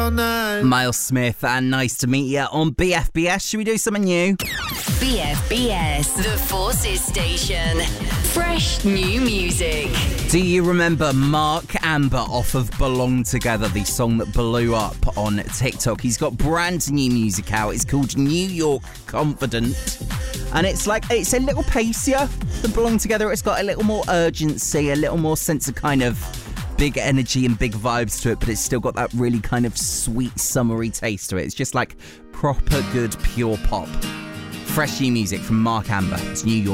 Miles Smith and Nice to Meet You on BFBS. Should we do something new? BFBS, the Forces Station. Fresh new music. Do you remember Mark Amber off of Belong Together, the song that blew up on TikTok? He's got brand new music out. It's called New York Confident. And it's a little pacier than Belong Together. It's got a little more urgency, a little more sense of kind of big energy and big vibes to it, but it's still got that really kind of sweet, summery taste to it. It's just like proper good, pure pop. Fresh new music from Mark Amber. It's New York.